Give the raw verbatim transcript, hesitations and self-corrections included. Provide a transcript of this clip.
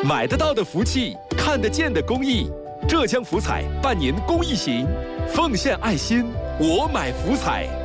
买得到的福气，看得见的公益。浙江福彩办年公益行，奉献爱心，我买福彩。